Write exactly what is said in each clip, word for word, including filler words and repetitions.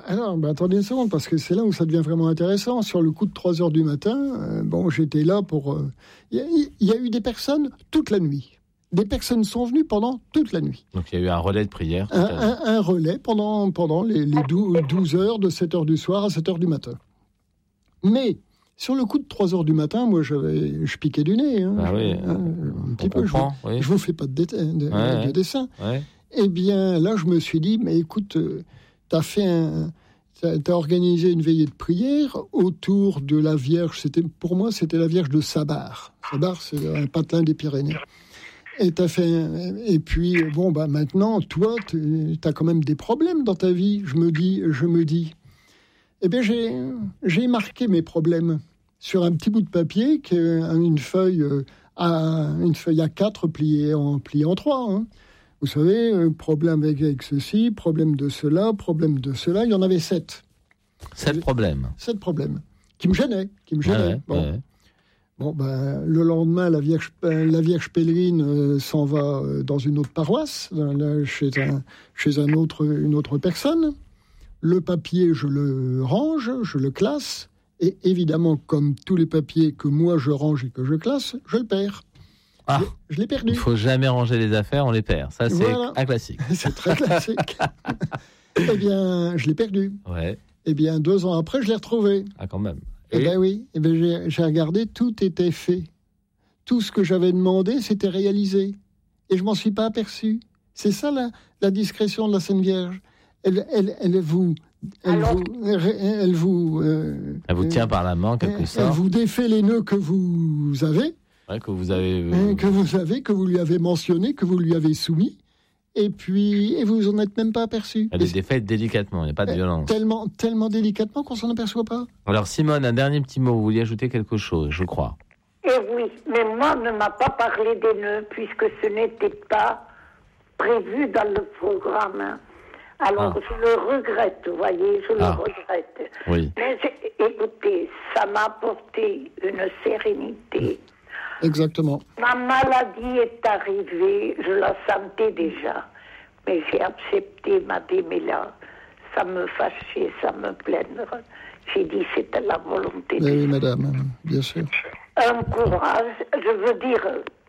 Alors, ben, attendez une seconde, parce que c'est là où ça devient vraiment intéressant. Sur le coup de trois heures du matin, euh, bon, j'étais là pour... Il euh, y, y a eu des personnes toute la nuit. Des personnes sont venues pendant toute la nuit. Donc, il y a eu un relais de prière. Un, un, un relais pendant, pendant les, les douze heures, de sept heures du soir à sept heures du matin. Mais, sur le coup de trois heures du matin, moi, j'avais, je piquais du nez. Hein, ah oui, un, un petit peu. Je ne oui. vous fais pas de, dé- de, ouais, de dessin. Ouais. Eh bien, là, je me suis dit, mais écoute, euh, t'as fait un... T'as, t'as organisé une veillée de prière autour de la Vierge. C'était, pour moi, c'était la Vierge de Sabar. Sabar, c'est un patelin des Pyrénées. Et t'as fait, et puis bon bah maintenant toi t'as quand même des problèmes dans ta vie. Je me dis, je me dis, eh bien j'ai j'ai marqué mes problèmes sur un petit bout de papier qui est une feuille à une feuille à quatre pliée en pliée en trois. Hein. Vous savez, problème avec, avec ceci, problème de cela, problème de cela. Il y en avait sept. Sept problèmes. Sept problèmes qui me gênaient, qui me gênaient. Ouais, bon. ouais. Bon, ben, le lendemain, la Vierge, la Vierge pèlerine euh, s'en va dans une autre paroisse, dans, là, chez, un, chez un autre, une autre personne. Le papier, je le range, je le classe. Et évidemment, comme tous les papiers que moi je range et que je classe, je le perds. Ah, je, je l'ai perdu. Il ne faut jamais ranger les affaires, on les perd. Ça, c'est voilà. Un classique. C'est très classique. Eh bien, je l'ai perdu. Ouais. Eh bien, deux ans après, je l'ai retrouvé. Ah, quand même. Eh bien oui, eh ben j'ai, j'ai regardé, tout était fait. Tout ce que j'avais demandé, c'était réalisé. Et je ne m'en suis pas aperçu. C'est ça la, la discrétion de la Sainte Vierge. Elle, elle, elle vous... Elle Alors, vous, elle vous, euh, elle vous tient par la main, en quelque elle, sorte. Elle vous défait les nœuds que vous avez. Ouais, que vous avez... Euh... Que vous avez, que vous lui avez mentionné, que vous lui avez soumis. Et puis, et vous en êtes même pas aperçu. Elle est défaite délicatement, il n'y a pas de violence. Tellement, tellement délicatement qu'on s'en aperçoit pas. Alors Simone, un dernier petit mot, vous vouliez ajouter quelque chose, je crois. Eh oui, mais moi, on ne m'a pas parlé des nœuds, puisque ce n'était pas prévu dans le programme. Alors, ah. je le regrette, vous voyez, je ah. le regrette. Oui. Mais écoutez, ça m'a apporté une sérénité. Exactement. Ma maladie est arrivée, je la sentais déjà, mais j'ai accepté, m'a dit, mais là, ça me fâchait, ça me plaindre. J'ai dit, c'était la volonté. Mais oui, madame, bien sûr. Un courage, je veux dire,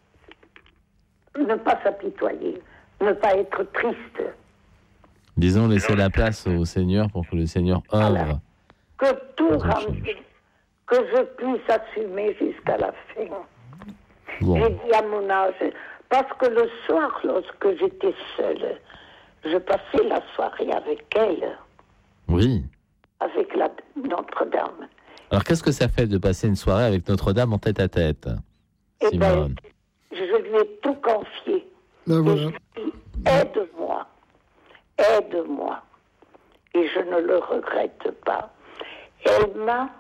ne pas s'apitoyer, ne pas être triste. Disons, laisser la place au Seigneur pour que le Seigneur œuvre. Voilà. Que tout rentre, que je puisse assumer jusqu'à la fin. Bon. J'ai dit à mon âge, parce que le soir, lorsque j'étais seule, je passais la soirée avec elle. Oui. Avec la Notre-Dame. Alors, qu'est-ce que ça fait de passer une soirée avec Notre-Dame en tête-à-tête, Eh bien, je lui ai tout confié. Ben voilà. Et je lui ai dit, aide-moi, aide-moi. Et je ne le regrette pas. Elle m'a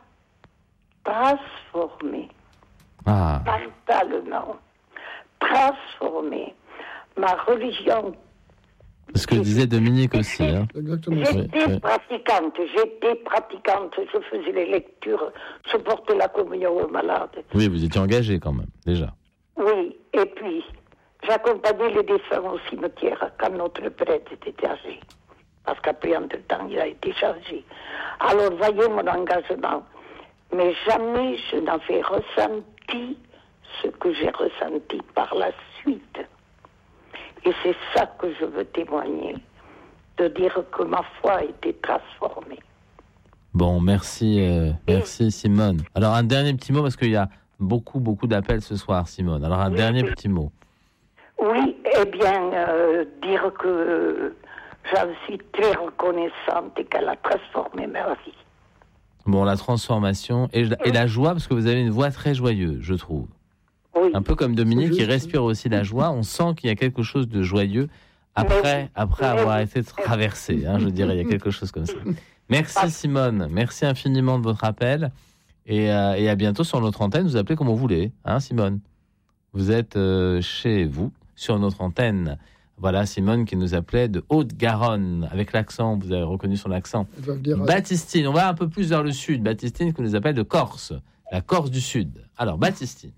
transformée. Ah. Mentalement, transformée. Ma religion. Ce que disait Dominique aussi. Hein. Exactement. J'étais oui, pratiquante, oui. j'étais pratiquante, je faisais les lectures, je portais la communion aux malades. Oui, vous étiez engagée quand même, déjà. Oui, et puis, j'accompagnais les défunts au cimetière quand notre prêtre était âgé. Parce qu'après, entre-temps, il a été changé. Alors, voyez mon engagement. Mais jamais je n'avais ressenti ce que j'ai ressenti par la suite. Et c'est ça que je veux témoigner, de dire que ma foi a été transformée. Bon, merci, euh, merci Simone. Alors un dernier petit mot, parce qu'il y a beaucoup, beaucoup d'appels ce soir, Simone. Alors un oui, dernier oui. petit mot. Oui, eh bien, euh, dire que j'en suis très reconnaissante et qu'elle a transformé ma vie. Bon, la transformation et, et la joie, parce que vous avez une voix très joyeuse, je trouve. Oui. Un peu comme Dominique, qui respire aussi la joie. On sent qu'il y a quelque chose de joyeux après, mais, après avoir mais, été traversé. Hein, je dirais, il y a quelque chose comme ça. Merci Simone, merci infiniment de votre appel. Et, euh, et à bientôt sur notre antenne. Vous appelez comme vous voulez, hein, Simone. Vous êtes euh, chez vous, sur notre antenne. Voilà, Simone qui nous appelait de Haute-Garonne, avec l'accent, vous avez reconnu son accent. Baptistine, on va un peu plus vers le sud. Baptistine qui nous appelle de Corse, la Corse du Sud. Alors, Baptistine.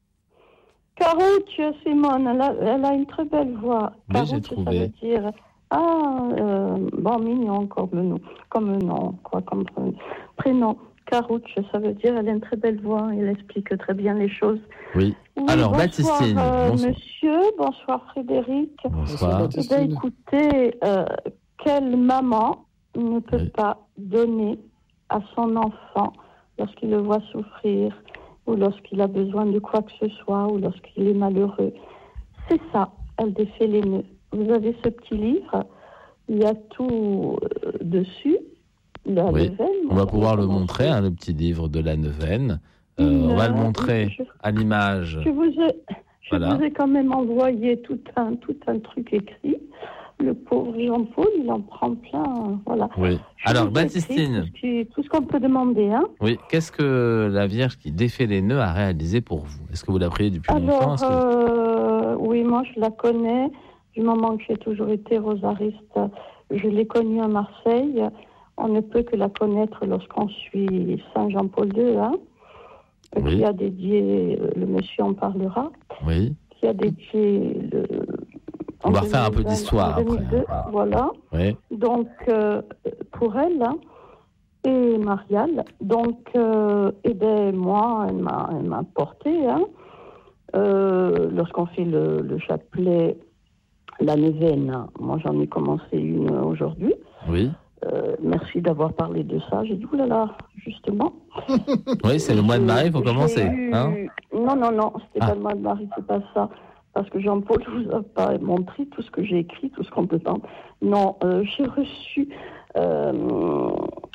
Carouche, Simone, elle a, elle a une très belle voix. Oui, Carouche, j'ai trouvé. Ça veut dire Ah, euh, bon, mignon comme nom, comme nom, quoi, comme prénom. Carouche, ça veut dire elle a une très belle voix, elle explique très bien les choses. Oui. oui Alors, bonsoir, Baptistine. Euh, bonsoir. Monsieur, bonsoir Frédéric. Bonsoir. Eh bien, écoutez, euh, quelle maman ne peut oui. pas donner à son enfant, lorsqu'il le voit souffrir, ou lorsqu'il a besoin de quoi que ce soit, ou lorsqu'il est malheureux. C'est ça, elle défait les nœuds. Vous avez ce petit livre, il y a tout euh, dessus. La oui, neuvaine, on va pouvoir le montrer, hein, le petit livre de la neuvaine. Euh, Une, on va le montrer je, à l'image. Je, vous ai, je voilà. vous ai quand même envoyé tout un, tout un truc écrit. Le pauvre Jean-Paul, il en prend plein. Voilà. Oui. Je Alors, Baptistine. Tout ce, qui, tout ce qu'on peut demander. Hein. Oui. Qu'est-ce que la Vierge qui défait les nœuds a réalisé pour vous ? Est-ce que vous la priez depuis Alors, longtemps que... euh, Oui, moi, je la connais. Du moment que j'ai toujours été rosariste, je l'ai connue à Marseille. On ne peut que la connaître lorsqu'on suit Saint Jean-Paul deux, hein, oui. qui a dédié, le monsieur en parlera, oui. qui a dédié le... On va refaire un peu d'histoire après. Hein. Voilà. Oui. Donc, euh, pour elle, hein, et Mariale, donc, euh, et ben, moi, elle m'a, elle m'a porté, hein, euh, lorsqu'on fait le, le chapelet, la neuvaine, moi j'en ai commencé une aujourd'hui. Oui. Euh, merci d'avoir parlé de ça. J'ai dit, oulala, justement. Oui, c'est le mois de Marie, il faut commencer. Eu... Hein non, non, non, c'était ah. pas le mois de Marie, c'est pas ça. Parce que Jean-Paul ne vous a pas montré tout ce que j'ai écrit, tout ce qu'on peut entendre. Non, euh, j'ai reçu euh,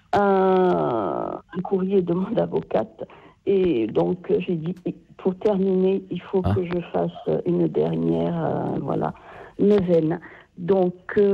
un, un courrier de mon avocate. Et donc, j'ai dit, pour terminer, il faut ah. que je fasse une dernière, euh, voilà, neuvaine. Donc,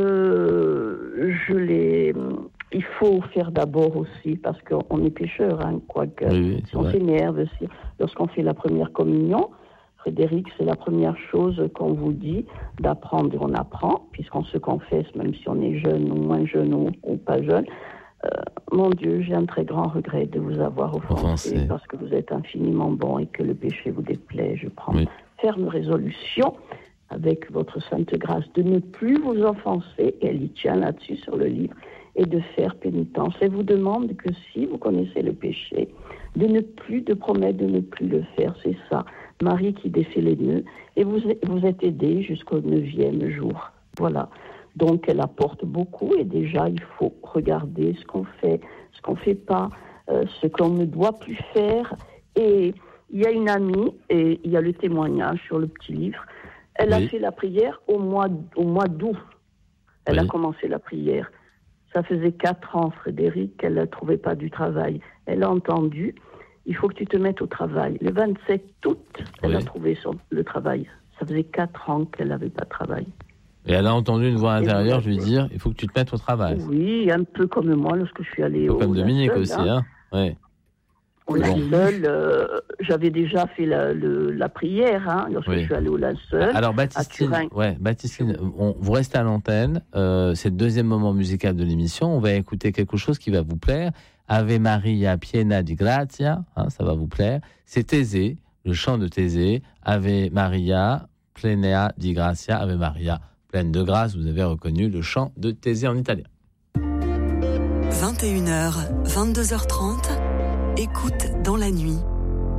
euh, je l'ai. Il faut faire d'abord aussi, parce qu'on est pécheur, hein, quoique. Oui, oui, si on s'énerve, si, lorsqu'on fait la première communion, Frédéric, c'est la première chose qu'on vous dit d'apprendre. On apprend, puisqu'on se confesse, même si on est jeune ou moins jeune ou, ou pas jeune. Euh, mon Dieu, j'ai un très grand regret de vous avoir offensé, offensé, parce que vous êtes infiniment bon et que le péché vous déplaît. Je prends oui. ferme résolution, avec votre sainte grâce, de ne plus vous offenser, et elle y tient là-dessus sur le livre, et de faire pénitence. Elle vous demande que si vous connaissez le péché, de ne plus, de promettre de ne plus le faire. C'est ça, Marie qui défait les nœuds, et vous, vous êtes aidé jusqu'au neuvième jour. Voilà. Donc elle apporte beaucoup, et déjà il faut regarder ce qu'on fait, ce qu'on ne fait pas, euh, ce qu'on ne doit plus faire. Et il y a une amie, et il y a le témoignage sur le petit livre. Elle oui. a fait la prière au mois, au mois d'août. Elle oui. a commencé la prière. Ça faisait quatre ans, Frédéric, qu'elle ne trouvait pas du travail. Elle a entendu, il faut que tu te mettes au travail. Le vingt-sept août, elle oui. a trouvé son, le travail. Ça faisait quatre ans qu'elle n'avait pas de travail. Et elle a entendu une voix intérieure lui dire, il faut que tu te mettes au travail. Oui, un peu comme moi, lorsque je suis allée au... Comme Dominique seule, aussi, hein, hein oui. Au linceul, euh, j'avais déjà fait la, le, la prière, hein, lorsque oui. je suis allée au linceul. Alors Baptistine, ouais, Baptistine, on, vous restez à l'antenne, euh, c'est le deuxième moment musical de l'émission, on va écouter quelque chose qui va vous plaire. Ave Maria piena di grazia, hein, ça va vous plaire. C'est Thésée, le chant de Thésée, Ave Maria plena di grazia, Ave Maria pleine de grâce, vous avez reconnu le chant de Thésée en italien. vingt et une heures, vingt-deux heures trente, écoute dans la nuit.